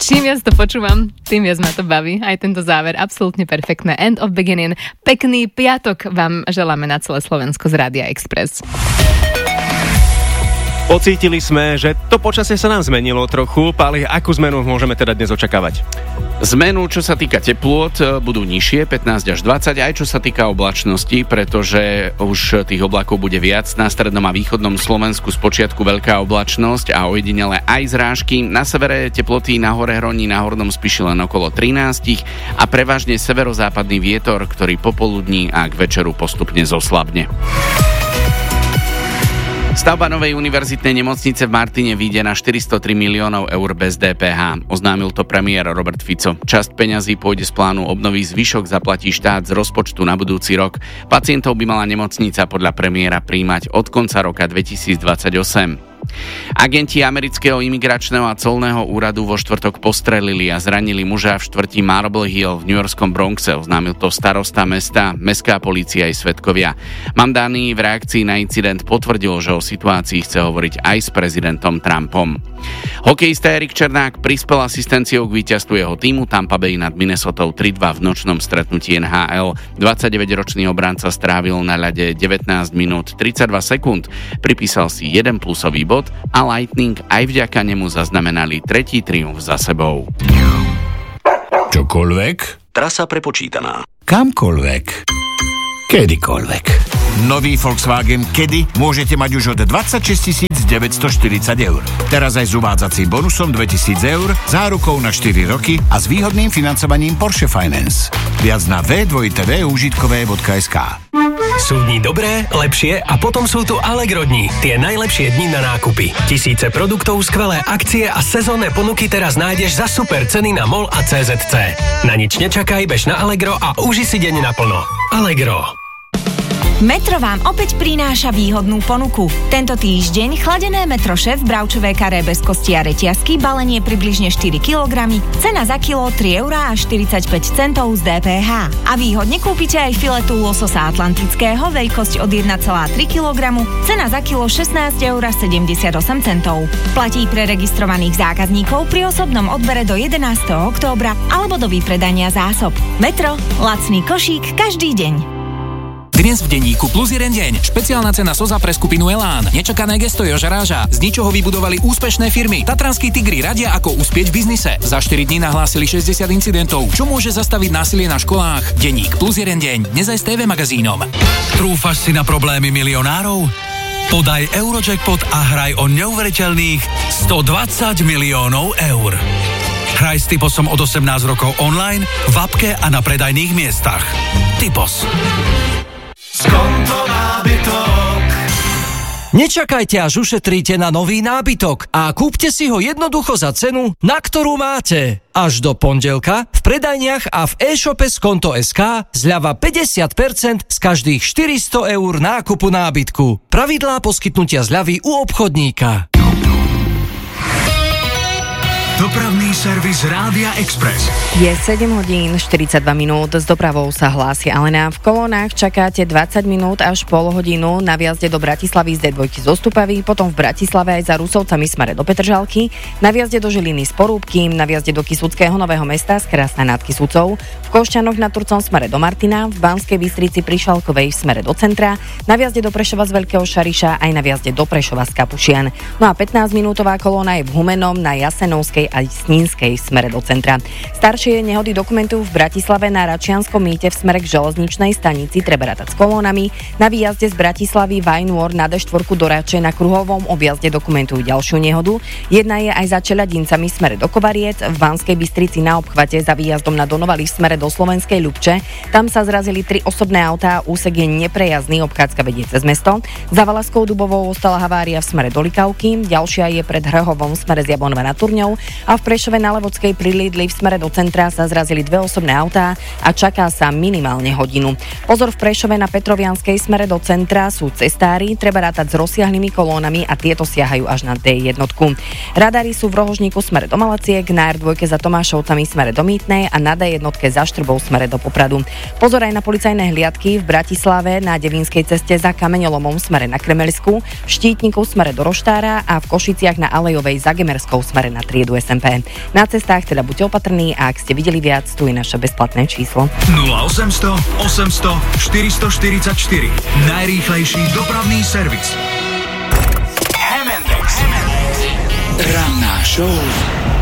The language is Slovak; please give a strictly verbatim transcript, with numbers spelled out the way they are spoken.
Čím viac to počúvam, tým viac ma to baví. Aj tento záver, absolútne perfektné. End of beginning. Pekný piatok vám želáme na celé Slovensko z Rádia Express. Pocítili sme, že to počasie sa nám zmenilo trochu. Páli, akú zmenu môžeme teda dnes očakávať? Zmenu, čo sa týka teplôt, budú nižšie, pätnásť až dvadsať, aj čo sa týka oblačnosti, pretože už tých oblakov bude viac. Na strednom a východnom Slovensku spočiatku veľká oblačnosť a ojedinele aj zrážky. Na severe teploty na hore hroní, na hornom Spiši len okolo trinásť a prevažne severozápadný vietor, ktorý popoludní a k večeru postupne zoslabne. Stavba novej univerzitnej nemocnice v Martine vyjde na štyristotri miliónov eur bez dé pé há. Oznámil to premiér Robert Fico. Časť peňazí pôjde z plánu obnovy, zvyšok zaplatí štát z rozpočtu na budúci rok. Pacientov by mala nemocnica podľa premiéra prijímať od konca roka dvetisícdvadsaťosem. Agenti amerického imigračného a colného úradu vo štvrtok postrelili a zranili muža v štvrti Marble Hill v newyorskom Bronxe, oznámil to starosta mesta, mestská polícia aj svedkovia. Mamdani v reakcii na incident potvrdil, že o situácii chce hovoriť aj s prezidentom Trumpom. Hokejista Erik Černák prispel asistenciou k víťazstvu jeho týmu Tampa Bay nad Minnesotou tri dva v nočnom stretnutí en há el. dvadsaťdeväťročný obranca strávil na ľade devätnásť minút tridsaťdva sekúnd, pripísal si jeden plusový bod a Lightning aj vďaka nemu zaznamenali tretí triumf za sebou. Čokoľvek? Trasa prepočítaná. Kamkoľvek. Kedykoľvek. Nový Volkswagen Kedy môžete mať už od dvadsaťšesť tisíc deväťstoštyridsať eur. Teraz aj s uvádzacím bonusom dvetisíc eur, zárukou na štyri roky a s výhodným financovaním Porsche Finance. Viac na w w w bodka užitkové bodka es ká. Sú dni dobré, lepšie a potom sú tu Allegro dni. Tie najlepšie dni na nákupy. Tisíce produktov, skvelé akcie a sezónne ponuky teraz nájdeš za super ceny na MOL a cé zet cé. Na nič nečakaj, bež na Allegro a uži si deň naplno. Allegro. Metro vám opäť prináša výhodnú ponuku. Tento týždeň chladené Metro Šéf bravčové karé bez kosti a reťazky, balenie približne štyri kilogramy, cena za kilo tri eurá a štyridsaťpäť centov z dé pé há. A výhodne kúpite aj filetu lososa atlantického, veľkosť od jeden celá tri kilogramy, cena za kilo šestnásť eur a sedemdesiatosem centov. Platí pre registrovaných zákazníkov pri osobnom odbere do jedenásteho októbra alebo do vypredania zásob. Metro, lacný košík každý deň. Dnes v denníku plus jeden deň. Špeciálna cena Soza pre skupinu Elán. Nečakané gesto Joža Ráža. Z ničoho vybudovali úspešné firmy. Tatranskí tigri radia, ako uspieť v biznise. Za štyri dní nahlásili šesťdesiat incidentov. Čo môže zastaviť násilie na školách? Denník plus jeden deň. Dnes aj s té vé magazínom. Trúfaš si na problémy milionárov? Podaj Eurojackpot a hraj o neuveriteľných stodvadsať miliónov eur. Hraj s Typosom od osemnásť rokov online, v apke a na predajných miestach. Typos. Skonto nábytok. Nečakajte, až ušetríte na nový nábytok a kúpte si ho jednoducho za cenu, na ktorú máte. Až do pondelka v predajniach a v e-shope Skonto bodka es ká zľava päťdesiat percent z každých štyristo eur nákupu nábytku. Pravidlá poskytnutia zľavy u obchodníka. Dopravný servis Rádia Express. Je sedem hodín štyridsaťdva minút, s dopravou sa hlási Alena. V kolónach čakáte dvadsať minút až pol hodinu na vjazde do Bratislavy z dé dva zo Stupavy, potom v Bratislave aj za Rusovcami smere do Petržalky, na vjazde do Žiliny z Porúbky, na vjazde do Kysuckého Nového Mesta z Krásna nad Kysucou, v Košťanoch nad Turcom smere do Martina, v Banskej Bystrici pri Šalkovej smere do centra, na vjazde do Prešova z Veľkého Šariša aj na vjazde do Prešova z Kapušian. No a pätnásťminútová kolóna je v Humennom na Jasenovskej a Snínskej smere do centra. Staršie nehody dokumentujú v Bratislave na Račianskom mýte v smere k železničnej stanici, treba rátať s kolónami. Na výjazde z Bratislavy Vajnôr na dé štyri do Rače na kruhovom objazde dokumentujú ďalšiu nehodu. Jedna je aj za Čeladincami v smere do Kovariec, v Banskej Bystrici na obchvate za výjazdom na Donovali v smere do Slovenskej Ľubče. Tam sa zrazili tri osobné autá, úsek je neprejazdný, obchádzka vedie cez mesto. Za Valaskou Dubovou ostala havária v smere do Likavky, ďalšia je pred Hrhovom v smere z Jablonova nad Turňou a v Prešove na Levockej pri Lidli v smere do centra sa zrazili dve osobné autá a čaká sa minimálne hodinu. Pozor, v Prešove na Petrovianskej smere do centra sú cestári, treba rátať s rozsiahlými kolónami a tieto siahajú až na dé jedna. Radary sú v Rohožníku smere do Malaciek, na er dva za Tomášovcami smere do Mýtnej a na dé jedna za Štrbou smere do Popradu. Pozor aj na policajné hliadky v Bratislave na Devínskej ceste za Kameňolomom smere na Kremelsku, v Štítniku smere do Roštára a v Košiciach na Alejovej za Gemerskou smere na Triedu es em. em pé. Na cestách teda buďte opatrní a ak ste videli viac, tu je naše bezplatné číslo. nula osemsto osemsto štyristoštyridsaťštyri. Najrýchlejší dopravný servis. Ranná show